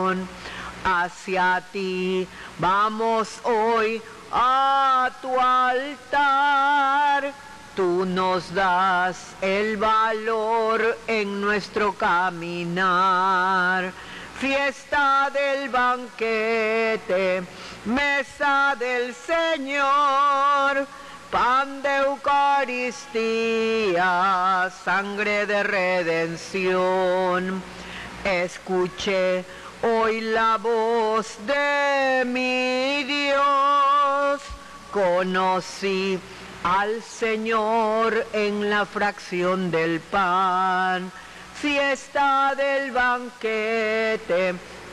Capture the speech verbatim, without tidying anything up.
salvación. Hacia ti vamos hoy a tu altar. Tú nos das el valor en nuestro caminar. Fiesta del banquete, mesa del Señor, pan de Eucaristía, sangre de redención. Escuché hoy la voz de mi Dios, conocí al Señor en la fracción del pan. Fiesta del banquete,